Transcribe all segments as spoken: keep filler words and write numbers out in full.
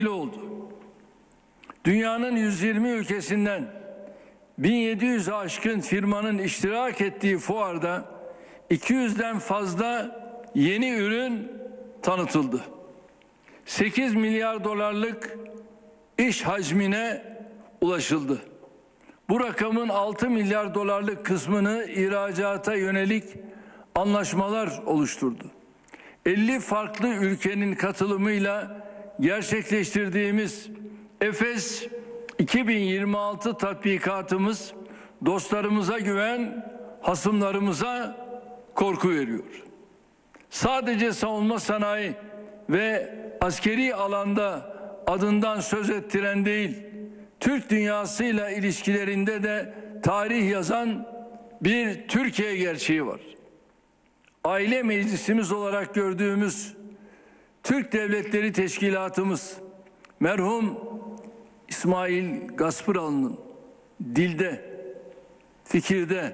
oldu. Dünyanın yüz yirmi ülkesinden bin yedi yüz'e aşkın firmanın iştirak ettiği fuarda iki yüz'den fazla yeni ürün tanıtıldı. sekiz milyar dolarlık iş hacmine ulaşıldı. Bu rakamın altı milyar dolarlık kısmını ihracata yönelik anlaşmalar oluşturdu. elli farklı ülkenin katılımıyla gerçekleştirdiğimiz Efes iki bin yirmi altı tatbikatımız dostlarımıza güven, hasımlarımıza korku veriyor. Sadece savunma sanayi ve askeri alanda adından söz ettiren değil, Türk dünyasıyla ilişkilerinde de tarih yazan bir Türkiye gerçeği var. Aile meclisimiz olarak gördüğümüz Türk Devletleri Teşkilatımız, merhum İsmail Gaspıralı'nın dilde, fikirde,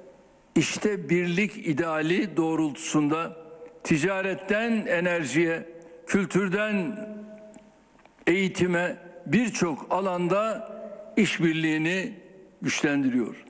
işte birlik ideali doğrultusunda ticaretten enerjiye, kültürden eğitime birçok alanda işbirliğini güçlendiriyor.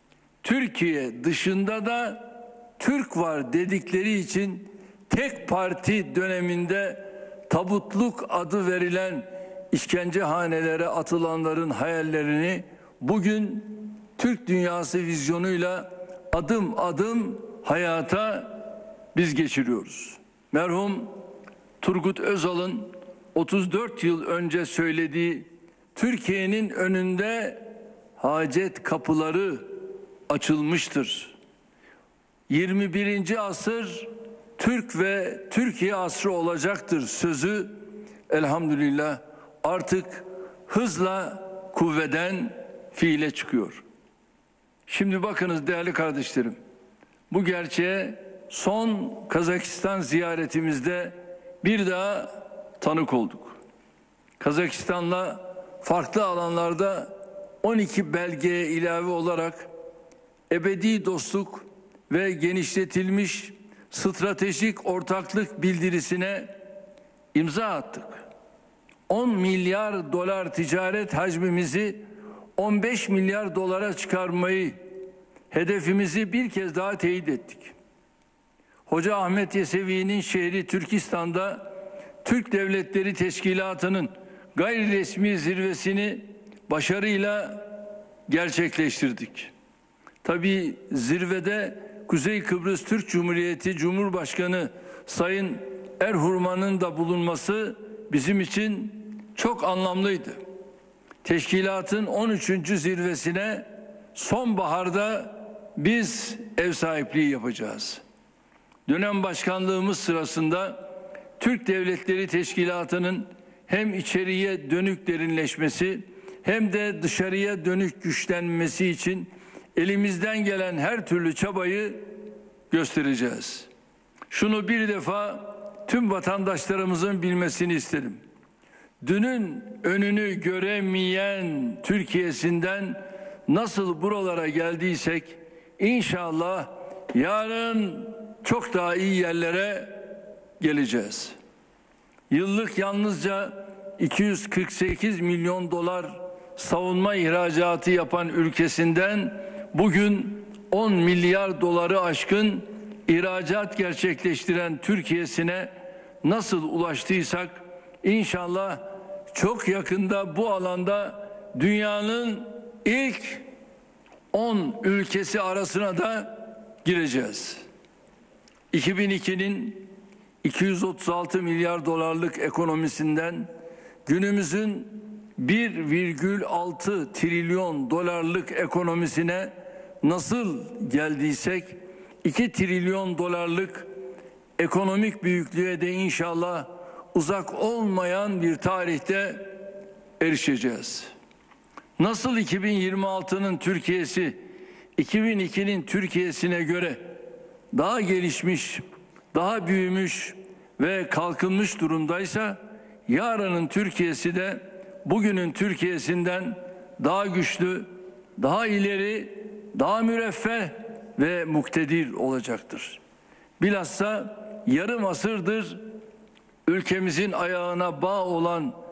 Türkiye dışında da Türk var dedikleri için tek parti döneminde tabutluk adı verilen işkencehanelere atılanların hayallerini bugün Türk dünyası vizyonuyla adım adım hayata biz geçiriyoruz. Merhum Turgut Özal'ın otuz dört yıl önce söylediği Türkiye'nin önünde hacet kapıları açılmıştır. yirmi birinci asır Türk ve Türkiye asrı olacaktır sözü elhamdülillah artık hızla kuvveden fiile çıkıyor. Şimdi bakınız değerli kardeşlerim, bu gerçeğe son Kazakistan ziyaretimizde bir daha tanık olduk. Kazakistan'la farklı alanlarda on iki belgeye ilave olarak ebedi dostluk ve genişletilmiş stratejik ortaklık bildirisine imza attık. on milyar dolar ticaret hacmimizi on beş milyar dolara çıkarmayı hedefimizi bir kez daha teyit ettik. Hoca Ahmet Yesevi'nin şehri Türkistan'da Türk Devletleri Teşkilatı'nın gayri resmi zirvesini başarıyla gerçekleştirdik. Tabii zirvede Kuzey Kıbrıs Türk Cumhuriyeti Cumhurbaşkanı Sayın Erhurman'ın da bulunması bizim için çok anlamlıydı. Teşkilatın on üçüncü zirvesine sonbaharda biz ev sahipliği yapacağız. Dönem başkanlığımız sırasında Türk Devletleri Teşkilatı'nın hem içeriye dönük derinleşmesi hem de dışarıya dönük güçlenmesi için elimizden gelen her türlü çabayı göstereceğiz. Şunu bir defa tüm vatandaşlarımızın bilmesini isterim. Dünün önünü göremeyen Türkiye'sinden nasıl buralara geldiysek inşallah yarın çok daha iyi yerlere geleceğiz. Yıllık yalnızca iki yüz kırk sekiz milyon dolar savunma ihracatı yapan ülkesinden bugün on milyar doları aşkın ihracat gerçekleştiren Türkiye'sine nasıl ulaştıysak inşallah çok yakında bu alanda dünyanın ilk on ülkesi arasına da gireceğiz. iki bin iki'nin iki yüz otuz altı milyar dolarlık ekonomisinden günümüzün bir virgül altı trilyon dolarlık ekonomisine nasıl geldiysek iki trilyon dolarlık ekonomik büyüklüğe de inşallah uzak olmayan bir tarihte erişeceğiz. Nasıl iki bin yirmi altı'nın Türkiye'si iki bin iki'nin Türkiye'sine göre daha gelişmiş, daha büyümüş ve kalkınmış durumdaysa yarının Türkiye'si de bugünün Türkiye'sinden daha güçlü, daha ileri, daha müreffeh ve muktedir olacaktır. Bilhassa yarım asırdır ülkemizin ayağına bağ olan